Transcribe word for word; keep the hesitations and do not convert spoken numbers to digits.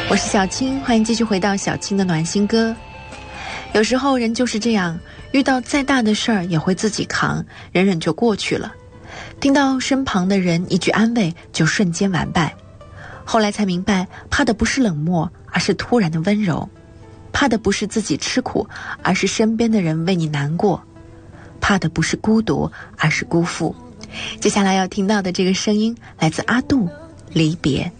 我是小青，欢迎继续回到小青的暖心歌。有时候人就是这样，遇到再大的事儿也会自己扛，忍忍就过去了。听到身旁的人一句安慰，就瞬间完败。后来才明白，怕的不是冷漠，而是突然的温柔；怕的不是自己吃苦，而是身边的人为你难过；怕的不是孤独，而是辜负。接下来要听到的这个声音来自阿杜，离别。